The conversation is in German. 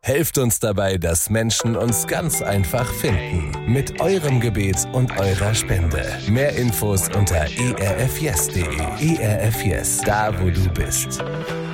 Helft uns dabei, dass Menschen uns ganz einfach finden. Mit eurem Gebet und eurer Spende. Mehr Infos unter erfyes.de. ERF Yes, da wo du bist.